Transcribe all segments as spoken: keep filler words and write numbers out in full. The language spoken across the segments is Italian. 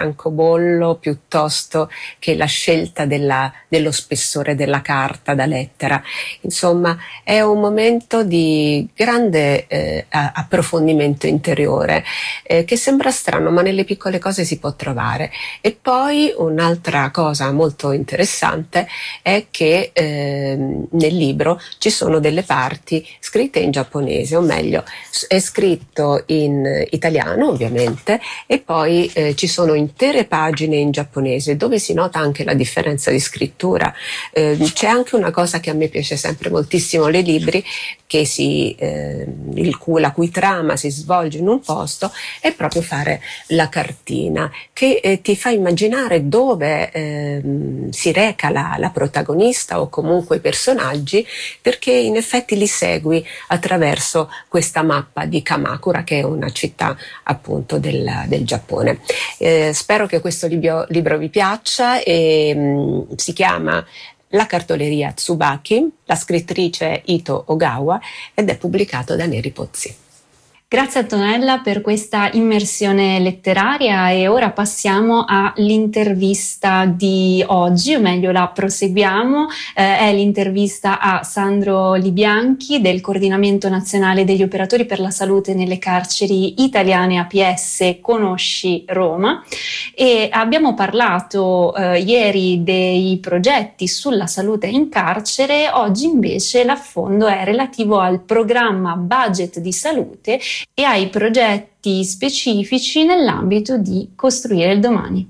francobollo piuttosto che la scelta della, dello spessore della carta da lettera. Insomma, è un momento di grande eh, approfondimento interiore eh, che sembra strano, ma nelle piccole cose si può trovare. E poi un'altra cosa molto interessante è che eh, nel libro ci sono delle parti scritte in giapponese, o meglio, è scritto in italiano ovviamente, e poi eh, ci sono intere pagine in giapponese dove si nota anche la differenza di scrittura. Eh, c'è anche una cosa che a me piace sempre moltissimo nei libri, che si, eh, il cui, la cui trama si svolge in un posto, è proprio fare la cartina che eh, ti fa immaginare dove eh, si reca la, la protagonista o comunque i personaggi, perché in effetti li segui attraverso questa mappa di Kamakura, che è una città appunto del, del Giappone. Eh, spero che questo libro, libro vi piaccia e mh, si chiama La cartoleria Tsubaki, la scrittrice Ito Ogawa, ed è pubblicato da Neri Pozzi. Grazie Antonella per questa immersione letteraria, e ora passiamo all'intervista di oggi, o meglio la proseguiamo. Eh, è l'intervista a Sandro Libianchi del Coordinamento Nazionale degli Operatori per la Salute nelle Carceri Italiane A P S Conosci Roma, e abbiamo parlato eh, ieri dei progetti sulla salute in carcere. Oggi invece l'affondo è relativo al programma Budget di Salute e ai progetti specifici nell'ambito di Costruire il Domani.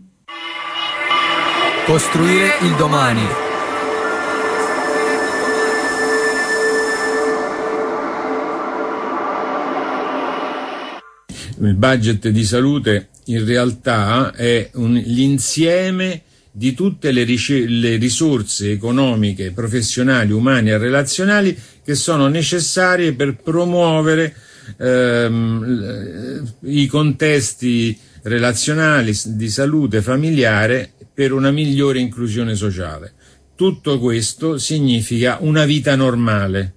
Costruire il Domani. Il budget di salute in realtà è un, l'insieme di tutte le, rice- le risorse economiche, professionali, umane e relazionali che sono necessarie per promuovere ehm, i contesti relazionali di salute familiare per una migliore inclusione sociale. Tutto questo significa una vita normale.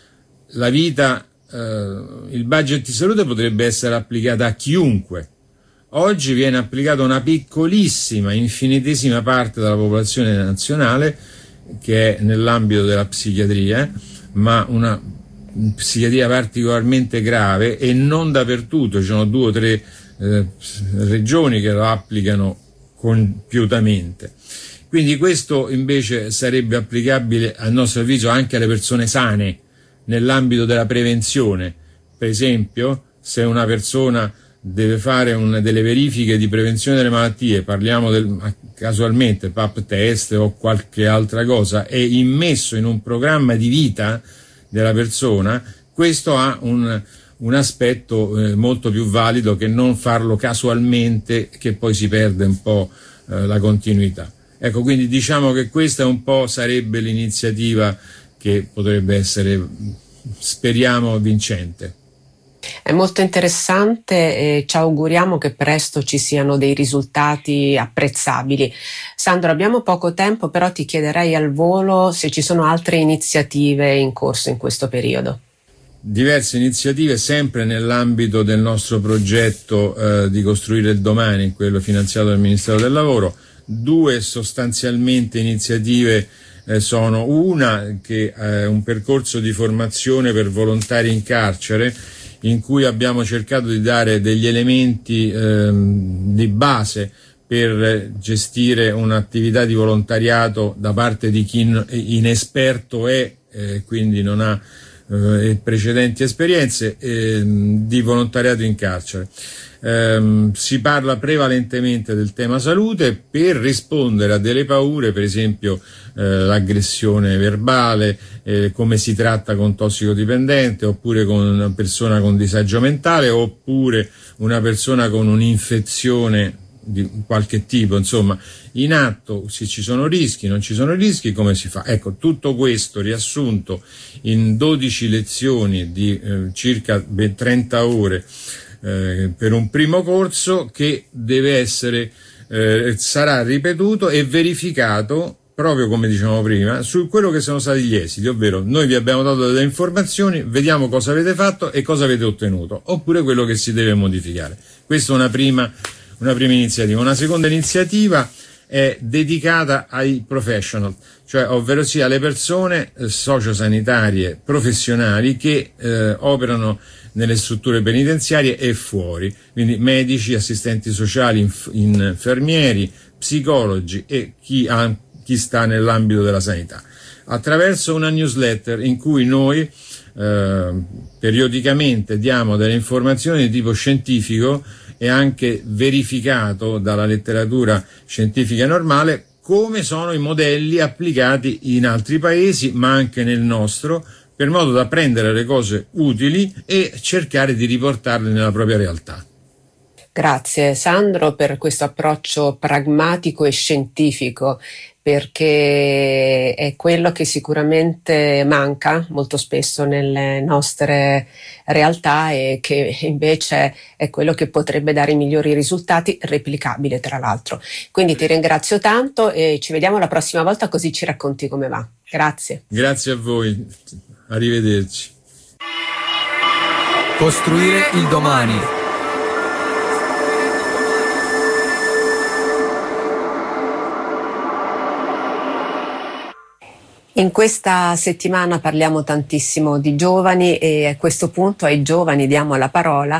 La vita, eh, il budget di salute potrebbe essere applicato a chiunque. Oggi viene applicata una piccolissima, infinitesima parte della popolazione nazionale, che è nell'ambito della psichiatria, ma una psichiatria particolarmente grave, e non dappertutto. Ci sono due o tre eh, regioni che lo applicano compiutamente. Quindi questo invece sarebbe applicabile, a nostro avviso, anche alle persone sane nell'ambito della prevenzione. Per esempio, se una persona deve fare un, delle verifiche di prevenzione delle malattie, parliamo del, casualmente pap test o qualche altra cosa, è immesso in un programma di vita della persona, questo ha un, un aspetto eh, molto più valido che non farlo casualmente, che poi si perde un po' eh, la continuità. Ecco, quindi diciamo che questa un po' sarebbe l'iniziativa che potrebbe essere, speriamo, vincente. È molto interessante e ci auguriamo che presto ci siano dei risultati apprezzabili. Sandro, abbiamo poco tempo, però ti chiederei al volo se ci sono altre iniziative in corso in questo periodo. Diverse iniziative sempre nell'ambito del nostro progetto eh, di Costruire il Domani, quello finanziato dal Ministero del Lavoro. Due sostanzialmente iniziative eh, sono una che è un percorso di formazione per volontari in carcere, in cui abbiamo cercato di dare degli elementi ehm, di base per gestire un'attività di volontariato da parte di chi inesperto è, eh, quindi non ha eh, precedenti esperienze, eh, di volontariato in carcere. Eh, si parla prevalentemente del tema salute per rispondere a delle paure, per esempio eh, l'aggressione verbale, eh, come si tratta con tossicodipendente, oppure con una persona con disagio mentale, oppure una persona con un'infezione di qualche tipo, insomma, in atto, se ci sono rischi, non ci sono rischi, come si fa? Ecco, tutto questo riassunto in dodici lezioni di eh, circa trenta ore eh, per un primo corso, che deve essere, eh, sarà ripetuto e verificato, proprio come dicevamo prima, su quello che sono stati gli esiti, ovvero noi vi abbiamo dato delle informazioni, vediamo cosa avete fatto e cosa avete ottenuto, oppure quello che si deve modificare. Questa è una prima una prima iniziativa. Una seconda iniziativa è dedicata ai professional, cioè ovvero sia alle persone sociosanitarie professionali che eh, operano nelle strutture penitenziarie e fuori, quindi medici, assistenti sociali, inf- infermieri, psicologi e chi, ha, chi sta nell'ambito della sanità, attraverso una newsletter in cui noi eh, periodicamente diamo delle informazioni di tipo scientifico e anche verificato dalla letteratura scientifica normale come sono i modelli applicati in altri paesi ma anche nel nostro, per modo da prendere le cose utili e cercare di riportarle nella propria realtà. Grazie Sandro per questo approccio pragmatico e scientifico, perché è quello che sicuramente manca molto spesso nelle nostre realtà e che invece è quello che potrebbe dare i migliori risultati, replicabile tra l'altro. Quindi ti ringrazio tanto e ci vediamo la prossima volta, così ci racconti come va. Grazie. Grazie a voi, arrivederci. Costruire il domani. In questa settimana parliamo tantissimo di giovani e a questo punto ai giovani diamo la parola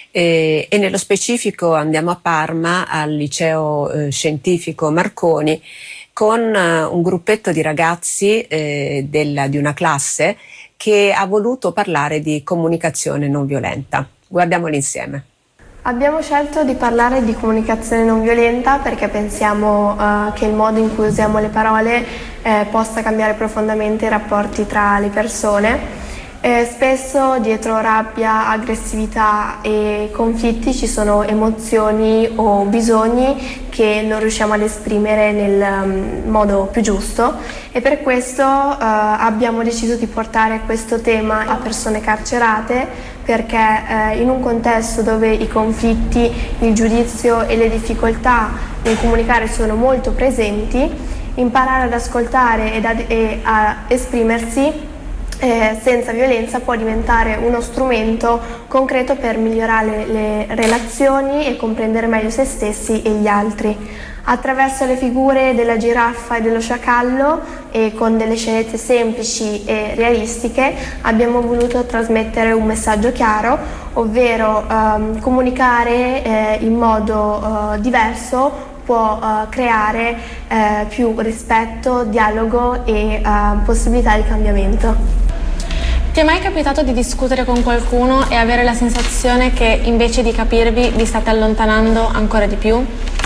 e, e nello specifico andiamo a Parma al liceo eh, scientifico Marconi con eh, un gruppetto di ragazzi eh, della, di una classe che ha voluto parlare di comunicazione non violenta. Guardiamoli insieme. Abbiamo scelto di parlare di comunicazione non violenta perché pensiamo uh, che il modo in cui usiamo le parole eh, possa cambiare profondamente i rapporti tra le persone. Eh, spesso dietro rabbia, aggressività e conflitti ci sono emozioni o bisogni che non riusciamo ad esprimere nel um, modo più giusto e per questo uh, abbiamo deciso di portare questo tema a persone carcerate, perché eh, in un contesto dove i conflitti, il giudizio e le difficoltà nel comunicare sono molto presenti, imparare ad ascoltare ed ad, e a esprimersi Eh, senza violenza può diventare uno strumento concreto per migliorare le relazioni e comprendere meglio se stessi e gli altri. Attraverso le figure della giraffa e dello sciacallo e con delle scenette semplici e realistiche abbiamo voluto trasmettere un messaggio chiaro, ovvero ehm, comunicare eh, in modo eh, diverso può uh, creare uh, più rispetto, dialogo e uh, possibilità di cambiamento. Ti è mai capitato di discutere con qualcuno e avere la sensazione che invece di capirvi vi state allontanando ancora di più?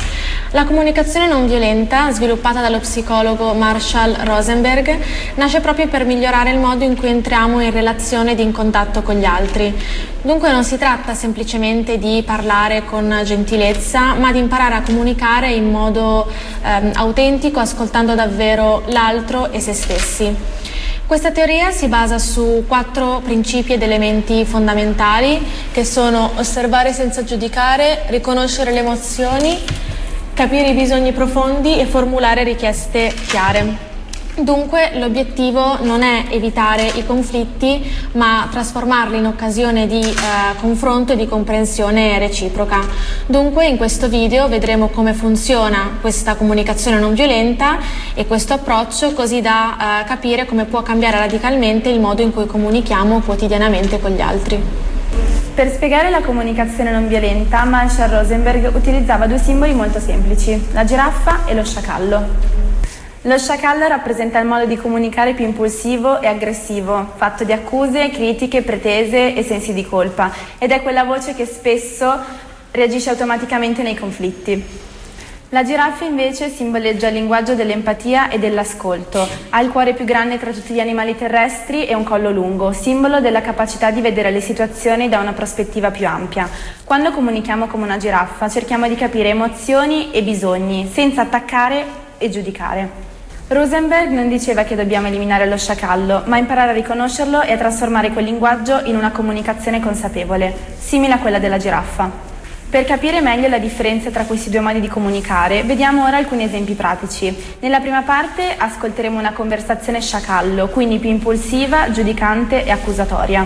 La comunicazione non violenta, sviluppata dallo psicologo Marshall Rosenberg, nasce proprio per migliorare il modo in cui entriamo in relazione ed in contatto con gli altri. Dunque non si tratta semplicemente di parlare con gentilezza, ma di imparare a comunicare in modo ehm, autentico, ascoltando davvero l'altro e se stessi. Questa teoria si basa su quattro principi ed elementi fondamentali che sono osservare senza giudicare, riconoscere le emozioni, capire i bisogni profondi e formulare richieste chiare. Dunque l'obiettivo non è evitare i conflitti, ma trasformarli in occasione di eh, confronto e di comprensione reciproca. Dunque in questo video vedremo come funziona questa comunicazione non violenta e questo approccio, così da eh, capire come può cambiare radicalmente il modo in cui comunichiamo quotidianamente con gli altri. Per spiegare la comunicazione non violenta, Marshall Rosenberg utilizzava due simboli molto semplici, la giraffa e lo sciacallo. Lo sciacallo rappresenta il modo di comunicare più impulsivo e aggressivo, fatto di accuse, critiche, pretese e sensi di colpa, ed è quella voce che spesso reagisce automaticamente nei conflitti. La giraffa invece simboleggia il linguaggio dell'empatia e dell'ascolto, ha il cuore più grande tra tutti gli animali terrestri e un collo lungo, simbolo della capacità di vedere le situazioni da una prospettiva più ampia. Quando comunichiamo come una giraffa cerchiamo di capire emozioni e bisogni, senza attaccare e giudicare. Rosenberg non diceva che dobbiamo eliminare lo sciacallo, ma imparare a riconoscerlo e a trasformare quel linguaggio in una comunicazione consapevole, simile a quella della giraffa. Per capire meglio la differenza tra questi due modi di comunicare, vediamo ora alcuni esempi pratici. Nella prima parte ascolteremo una conversazione sciacallo, quindi più impulsiva, giudicante e accusatoria.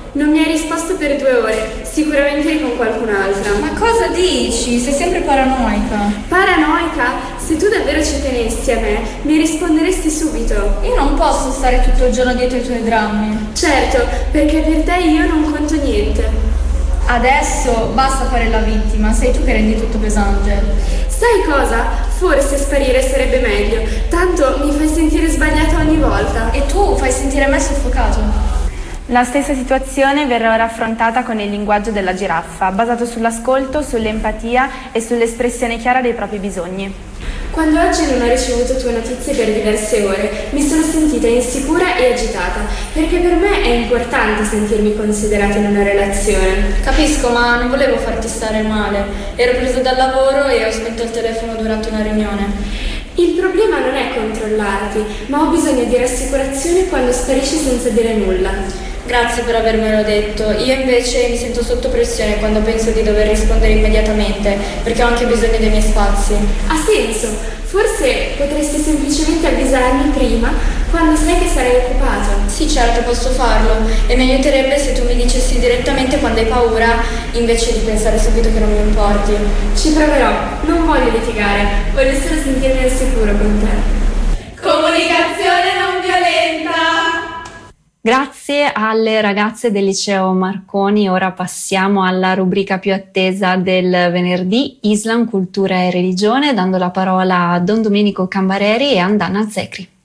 Non mi hai risposto per due ore, sicuramente eri con qualcun'altra. Ma cosa dici? Sei sempre paranoica. Paranoica? Se tu davvero ci tenessi a me, mi risponderesti subito. Io non posso stare tutto il giorno dietro i tuoi drammi. Certo, perché per te io non conto niente. Adesso basta fare la vittima, sei tu che rendi tutto pesante. Sai cosa? Forse sparire sarebbe meglio, tanto mi fai sentire sbagliata ogni volta. E tu fai sentire me soffocato. La stessa situazione verrà ora affrontata con il linguaggio della giraffa, basato sull'ascolto, sull'empatia e sull'espressione chiara dei propri bisogni. Quando oggi non ho ricevuto tue notizie per diverse ore, mi sono sentita insicura e agitata, perché per me è importante sentirmi considerata in una relazione. Capisco, ma non volevo farti stare male. Ero presa dal lavoro e ho spento il telefono durante una riunione. Il problema non è controllarti, ma ho bisogno di rassicurazione quando sparisci senza dire nulla. Grazie per avermelo detto. Io invece mi sento sotto pressione quando penso di dover rispondere immediatamente, perché ho anche bisogno dei miei spazi. Ha senso. Forse potresti semplicemente avvisarmi prima, quando sai che sarai occupato. Sì, certo, posso farlo. E mi aiuterebbe se tu mi dicessi direttamente quando hai paura, invece di pensare subito che non mi importi. Ci proverò. Non voglio litigare. Voglio solo sentirmi al sicuro con te. Comunicazione non violenta! Grazie alle ragazze del liceo Marconi. Ora passiamo alla rubrica più attesa del venerdì, Islam, cultura e religione, dando la parola a Don Domenico Cambareri e Andana Zecri.